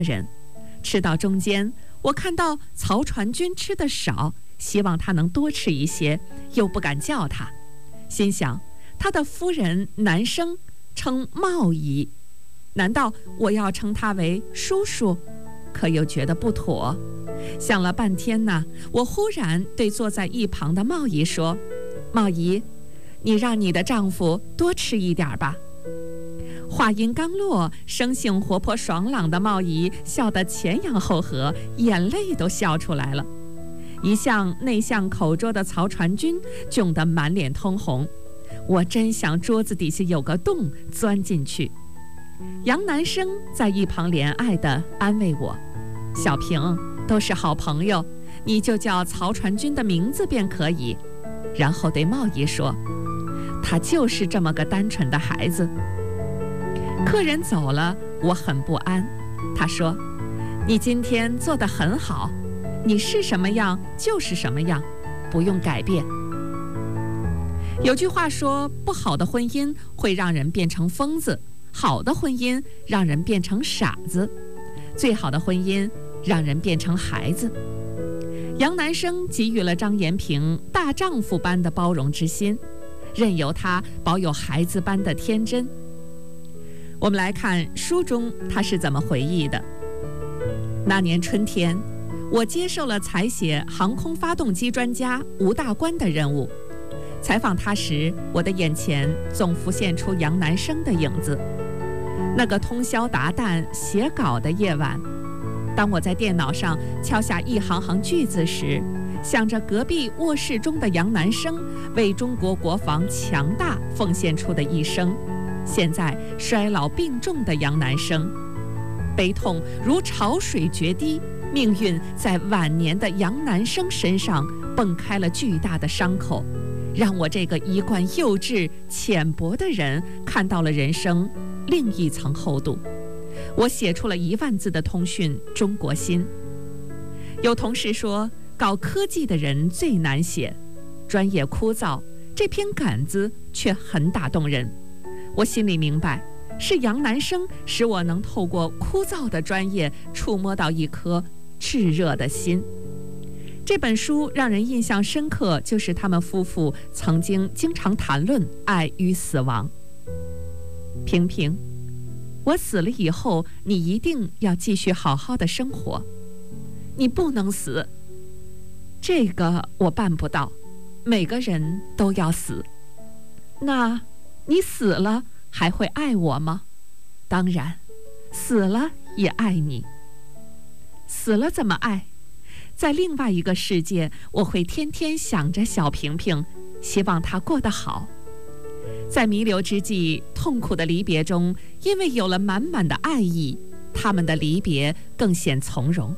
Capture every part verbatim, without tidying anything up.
人。吃到中间，我看到曹传君吃得少，希望他能多吃一些，又不敢叫他，心想他的夫人南生称茂姨，难道我要称他为叔叔？可又觉得不妥。想了半天呢，我忽然对坐在一旁的茂姨说：“茂姨，你让你的丈夫多吃一点吧。”话音刚落，生性活泼爽朗的茂姨笑得前仰后合，眼泪都笑出来了。一向内向口拙的曹传君窘得满脸通红，我真想桌子底下有个洞钻进去。杨南生在一旁怜爱地安慰我：“小平，都是好朋友，你就叫曹传君的名字便可以。”然后对茂姨说：“他就是这么个单纯的孩子。”客人走了，我很不安。他说：“你今天做得很好，你是什么样就是什么样，不用改变。”有句话说，不好的婚姻会让人变成疯子，好的婚姻让人变成傻子，最好的婚姻让人变成孩子。杨南生给予了张延平大丈夫般的包容之心，任由他保有孩子般的天真。我们来看书中他是怎么回忆的。那年春天，我接受了采写航空发动机专家吴大官的任务。采访他时，我的眼前总浮现出杨南生的影子。那个通宵达旦写稿的夜晚，当我在电脑上敲下一行行句子时，想着隔壁卧室中的杨南生为中国国防强大奉献出的一生，现在衰老病重的杨南生，悲痛如潮水决堤，命运在晚年的杨南生身上蹦开了巨大的伤口，让我这个一贯幼稚浅薄的人看到了人生另一层厚度。我写出了一万字的通讯《中国心》。有同事说，搞科技的人最难写，专业枯燥，这篇杆子却很打动人。我心里明白，是杨南生使我能透过枯燥的专业触摸到一颗炙热的心。这本书让人印象深刻，就是他们夫妇曾经经常谈论爱与死亡。平平，我死了以后，你一定要继续好好的生活，你不能死。这个我办不到，每个人都要死。那你死了还会爱我吗？当然，死了也爱你。死了怎么爱？在另外一个世界，我会天天想着小平平，希望她过得好。在弥留之际，痛苦的离别中，因为有了满满的爱意，他们的离别更显从容。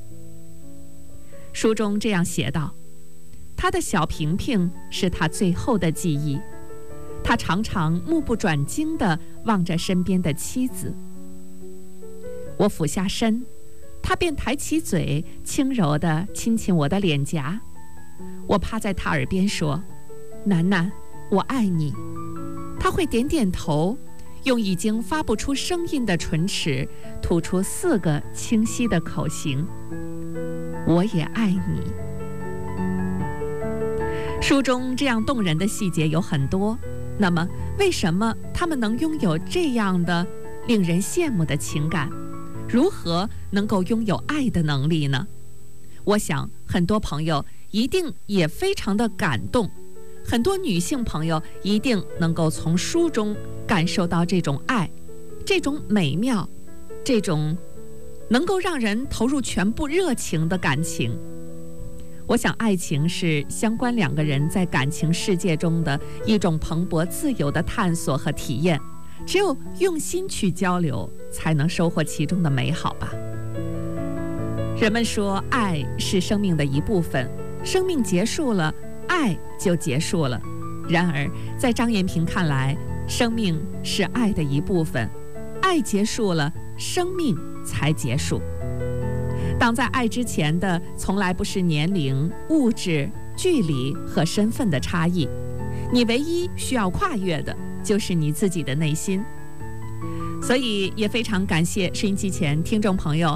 书中这样写道：他的小平平是他最后的记忆，他常常目不转睛地望着身边的妻子。我俯下身，他便抬起嘴，轻柔地亲亲我的脸颊。我趴在他耳边说：“楠楠，我爱你。”他会点点头，用已经发不出声音的唇齿吐出四个清晰的口型：“我也爱你。”书中这样动人的细节有很多，那么为什么他们能拥有这样的令人羡慕的情感？如何能够拥有爱的能力呢？我想很多朋友一定也非常的感动，很多女性朋友一定能够从书中感受到这种爱，这种美妙，这种能够让人投入全部热情的感情。我想爱情是相关两个人在感情世界中的一种蓬勃自由的探索和体验，只有用心去交流，才能收获其中的美好吧。人们说爱是生命的一部分，生命结束了，爱就结束了。然而在张延平看来，生命是爱的一部分，爱结束了，生命才结束。挡在爱之前的从来不是年龄、物质、距离和身份的差异，你唯一需要跨越的就是你自己的内心。 所以也非常感谢收音机前听众朋友